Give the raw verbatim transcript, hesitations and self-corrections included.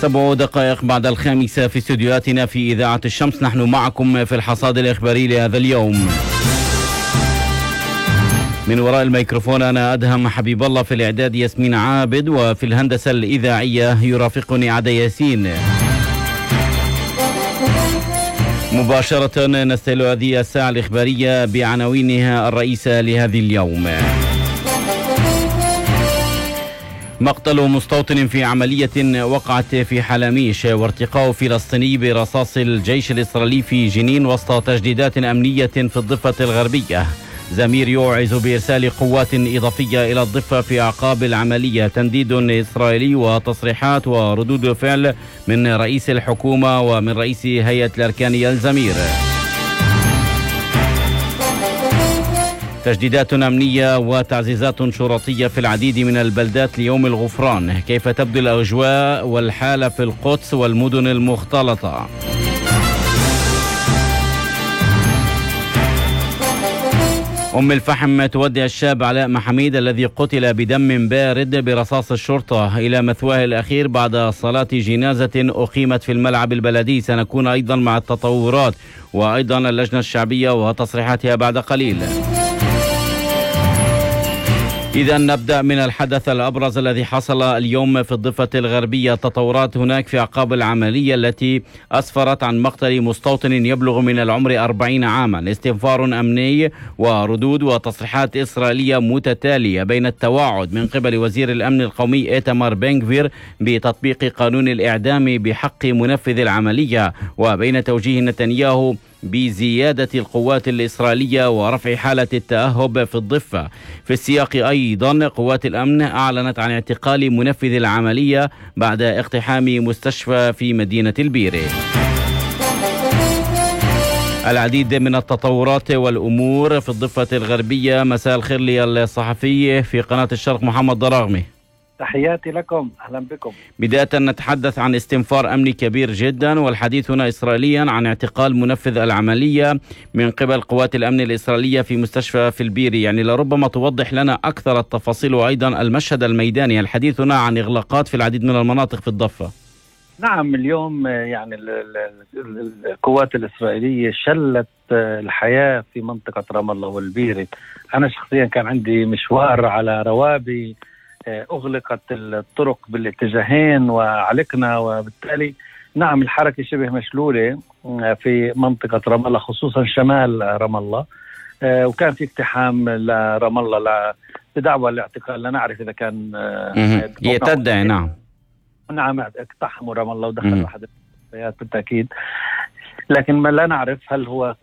سبع دقائق بعد الخامسة في استديوهاتنا في إذاعة الشمس، نحن معكم في الحصاد الإخباري لهذا اليوم. من وراء الميكروفون أنا أدهم حبيب الله، في الإعداد ياسمين عابد، وفي الهندسة الإذاعية يرافقني عدا ياسين. مباشرة نستهل هذه الساعة الإخبارية بعناوينها الرئيسة لهذه اليوم. مقتل مستوطن في عملية وقعت في حلميش، وارتقاء فلسطيني برصاص الجيش الإسرائيلي في جنين وسط تجديدات أمنية في الضفة الغربية. زمير يوعز بإرسال قوات إضافية إلى الضفة في أعقاب العملية. تنديد إسرائيلي وتصريحات وردود فعل من رئيس الحكومة ومن رئيس هيئة الأركان الزمير. تجديدات أمنية وتعزيزات شرطية في العديد من البلدات ليوم الغفران. كيف تبدو الأجواء والحالة في القدس والمدن المختلطة؟ أم الفحم تودع الشاب علاء محميد الذي قتل بدم بارد برصاص الشرطة إلى مثواه الأخير بعد صلاة جنازة أقيمت في الملعب البلدي. سنكون أيضا مع التطورات وأيضا اللجنة الشعبية وتصريحاتها بعد قليل. إذا نبدأ من الحدث الأبرز الذي حصل اليوم في الضفة الغربية. تطورات هناك في أعقاب العملية التي أسفرت عن مقتل مستوطن يبلغ من العمر أربعين عاما. استنفار أمني وردود وتصريحات إسرائيلية متتالية بين التوعد من قبل وزير الأمن القومي إيتمار بن غفير بتطبيق قانون الإعدام بحق منفذ العملية، وبين توجيه نتنياهو بزيادة القوات الإسرائيلية ورفع حالة التأهب في الضفة. في السياق أيضا قوات الأمن أعلنت عن اعتقال منفذ العملية بعد اقتحام مستشفى في مدينة البيرة. العديد من التطورات والأمور في الضفة الغربية. مساء الخير للصحفي في قناة الشرق محمد ضراغمي. تحياتي لكم، أهلا بكم. بداية نتحدث عن استنفار أمني كبير جدا، والحديث هنا إسرائيليا عن اعتقال منفذ العملية من قبل قوات الأمن الإسرائيلية في مستشفى في البيري. يعني لربما توضح لنا أكثر التفاصيل وأيضا المشهد الميداني. الحديث هنا عن إغلاقات في العديد من المناطق في الضفة. نعم، اليوم يعني القوات الإسرائيلية شلت الحياة في منطقة رام الله والبيري. أنا شخصيا كان عندي مشوار على روابي، أغلقت الطرق بالاتجاهين وعلقنا، وبالتالي نعم الحركة شبه مشلولة في منطقة رام الله، خصوصا شمال رام الله، وكان في اقتحام لرام الله بدعوى الاعتقال. لا نعرف إذا كان يتدعي. نعم نعم اقتحموا رام الله ودخلوا أحد الفتيات بالتأكيد، لكن ما لا نعرف هل هو